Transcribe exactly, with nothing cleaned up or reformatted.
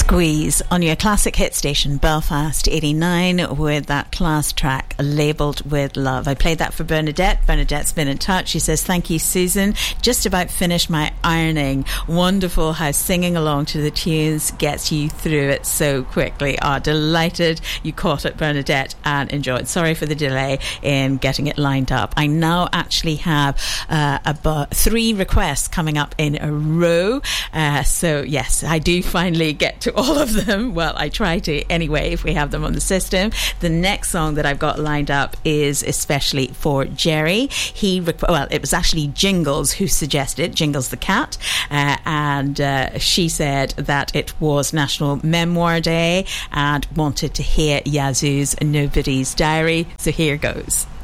Squeeze on your classic hit station Belfast eighty-nine with that class track labelled with love. I played that for Bernadette. Bernadette's been in touch. She says, thank you, Susan. Just about finished my ironing. Wonderful how singing along to the tunes gets you through it so quickly. Ah, delighted you caught it, Bernadette, and enjoyed. Sorry for the delay in getting it lined up. I now actually have uh, about three requests coming up in a row. Uh, so yes, I do finally get to all of them. Well, I try to anyway if we have them on the system. The next song that I've got lined up is especially for Jerry. He rec- well, it was actually Jingles who suggested, Jingles the cat, uh, and uh, she said that it was National Memoir Day and wanted to hear Yazoo's Nobody's Diary. So here goes.